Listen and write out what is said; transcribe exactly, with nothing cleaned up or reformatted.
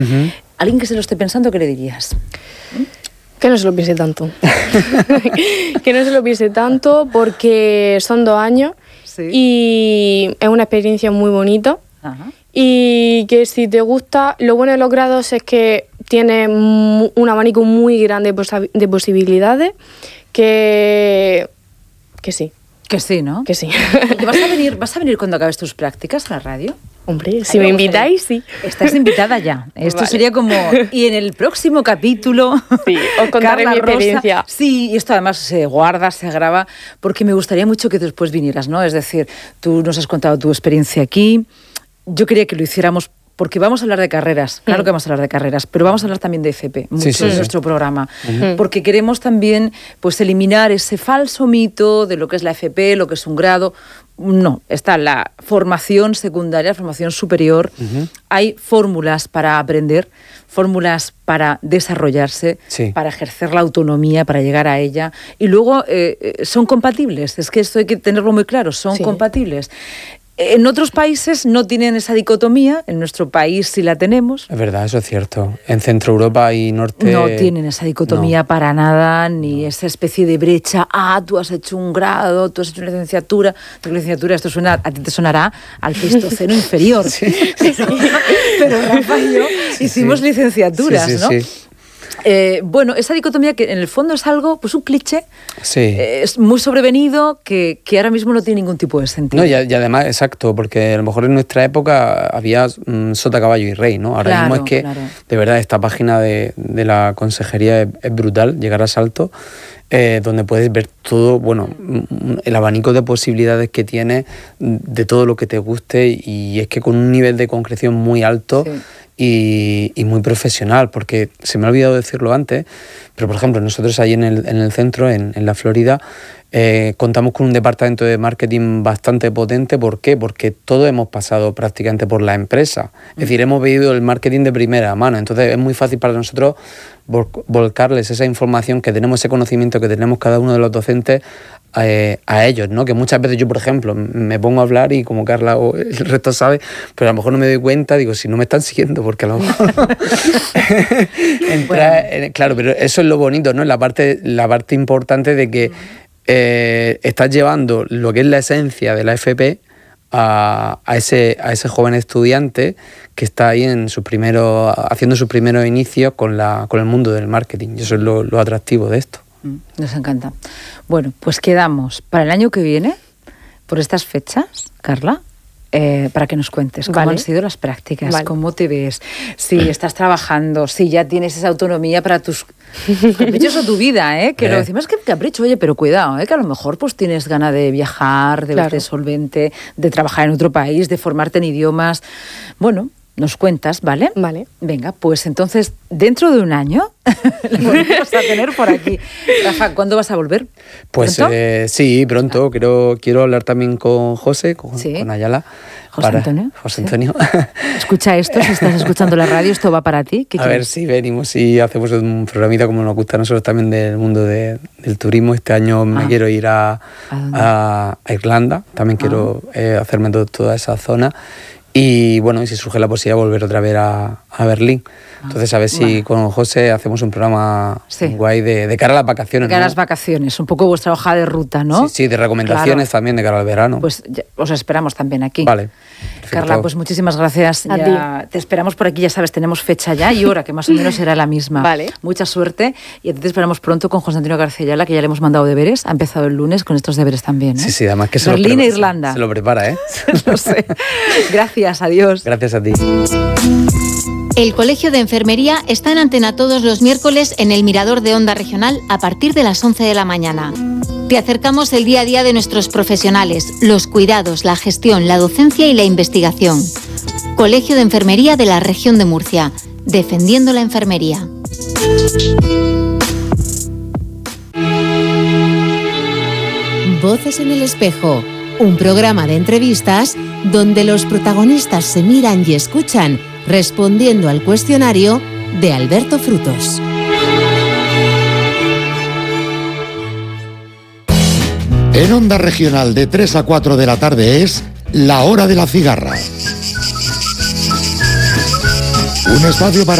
Uh-huh. Alguien que se lo esté pensando, ¿qué le dirías? Que no se lo piense tanto. Que no se lo piense tanto porque son dos años sí. y es una experiencia muy bonita. Ajá. Y que si te gusta, lo bueno de los grados es que tiene un abanico muy grande de posibilidades, que, que sí. Que sí, ¿no? Que sí. ¿Y vas a venir, vas a venir cuando acabes tus prácticas a la radio? Hombre, si me invitáis, sí. Estás invitada ya. Esto vale. sería como... Y en el próximo capítulo... Sí, os contaré mi experiencia. Rosa, sí, y esto además se guarda, se graba, porque me gustaría mucho que después vinieras, ¿no? Es decir, tú nos has contado tu experiencia aquí. Yo quería que lo hiciéramos porque vamos a hablar de carreras, claro que vamos a hablar de carreras, pero vamos a hablar también de F P, mucho sí, sí, en sí. nuestro programa, uh-huh. porque queremos también pues eliminar ese falso mito de lo que es la F P, lo que es un grado. No, está la formación secundaria, formación superior, uh-huh. hay fórmulas para aprender, fórmulas para desarrollarse, sí. para ejercer la autonomía, para llegar a ella, y luego eh, son compatibles, es que esto hay que tenerlo muy claro, son sí. compatibles. En otros países no tienen esa dicotomía, en nuestro país sí la tenemos. Es verdad, eso es cierto. En Centro Europa y Norte... No tienen esa dicotomía no. para nada, ni no. esa especie de brecha. Ah, tú has hecho un grado, tú has hecho una licenciatura. Tu licenciatura, esto suena, a ti te sonará al Pleistoceno inferior. Sí. Pero, pero Rafa y yo sí, hicimos sí. licenciaturas, sí, sí, ¿no? Sí. Eh, bueno, esa dicotomía que en el fondo es algo, pues un cliché, sí. eh, es muy sobrevenido, que, que ahora mismo no tiene ningún tipo de sentido. No, y, y además, exacto, porque a lo mejor en nuestra época había um, sota, caballo y rey, ¿no? Ahora claro, mismo es que, claro. de verdad, esta página de, de la consejería es, es brutal, llegar a Salto, eh, donde puedes ver todo, bueno, el abanico de posibilidades que tienes, de todo lo que te guste, y es que con un nivel de concreción muy alto, sí. Y, y muy profesional, porque se me ha olvidado decirlo antes, pero por ejemplo nosotros ahí en el, en el centro, en, en la Florida, eh, contamos con un departamento de marketing bastante potente. ¿Por qué? Porque todos hemos pasado prácticamente por la empresa, es decir, hemos vivido el marketing de primera mano, entonces es muy fácil para nosotros vol- volcarles esa información que tenemos, ese conocimiento que tenemos cada uno de los docentes Eh, a ellos, ¿no? Que muchas veces yo, por ejemplo, me pongo a hablar y como Carla o el resto sabe, pero a lo mejor no me doy cuenta, digo, si no me están siguiendo, porque a lo mejor entra, bueno. Claro, pero eso es lo bonito, ¿no? La parte, la parte importante de que eh, estás llevando lo que es la esencia de la F P a, a, ese, a ese joven estudiante que está ahí en sus primeros, haciendo sus primeros inicios con, la, con el mundo del marketing, y eso es lo, lo atractivo de esto. Nos encanta. Bueno, pues quedamos para el año que viene, por estas fechas, Carla, eh, para que nos cuentes cómo vale. han sido las prácticas, vale. cómo te ves, si estás trabajando, si ya tienes esa autonomía para tus caprichos o tu vida, ¿eh? Que eh. lo decimos que capricho, oye, pero cuidado, ¿eh? Que a lo mejor pues tienes ganas de viajar, de claro. verte solvente, de trabajar en otro país, de formarte en idiomas. Bueno, nos cuentas, ¿vale? Vale. Venga, pues entonces, dentro de un año, la volvemos a tener por aquí. Rafa, ¿cuándo vas a volver? Pues ¿pronto? Eh, sí, pronto. Ah. Quiero, quiero hablar también con José, con, ¿sí? con Ayala. José para, Antonio. José Antonio. ¿Sí? Escucha esto, si estás escuchando la radio, esto va para ti. ¿Qué a ver si venimos y hacemos un programita como nos gusta a nosotros también del mundo de, del turismo. Este año ah. me quiero ir a, a, a Irlanda, también ah. quiero eh, hacerme todo, toda esa zona. Y bueno, y si surge la posibilidad de volver otra vez a, a Berlín. Entonces a ver si bueno. con José hacemos un programa sí. guay de, de cara a las vacaciones. De cara ¿no? a las vacaciones, un poco vuestra hoja de ruta, ¿no? Sí, sí, de recomendaciones claro. también de cara al verano. Pues ya, os esperamos también aquí. Vale. Perfecto. Carla, pues muchísimas gracias. A ya, te esperamos por aquí, ya sabes, tenemos fecha ya y hora, que más o menos será la misma. Vale. Mucha suerte. Y a ti te esperamos pronto con José Antonio García Ayala, que ya le hemos mandado deberes. Ha empezado el lunes con estos deberes también, ¿eh? Sí, sí, además que se Berlín lo prepara. e Irlanda. Se lo prepara, ¿eh? No sé. Gracias, adiós. Gracias a ti. El Colegio de Enfermería está en antena todos los miércoles en el Mirador de Onda Regional a partir de las once de la mañana. Te acercamos el día a día de nuestros profesionales, los cuidados, la gestión, la docencia y la investigación. Colegio de Enfermería de la Región de Murcia, defendiendo la enfermería. Voces en el espejo, un programa de entrevistas donde los protagonistas se miran y escuchan respondiendo al cuestionario de Alberto Frutos. En Onda Regional de tres a cuatro de la tarde es La Hora de la Cigarra. Un espacio para